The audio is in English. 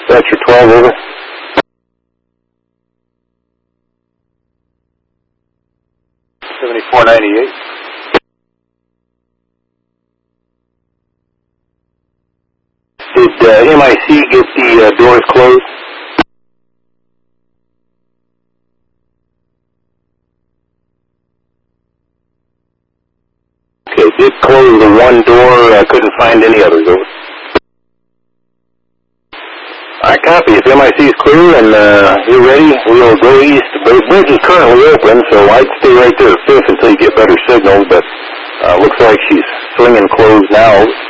Dispatcher 12, over. $74.98. Did MIC get the doors closed? Okay, did close the one door, couldn't find any others, over. I copy. If MIC is clear and you're ready, we'll go east. The bridge is currently open, so I'd stay right there at 5th until you get better signal, but looks like she's swinging closed now.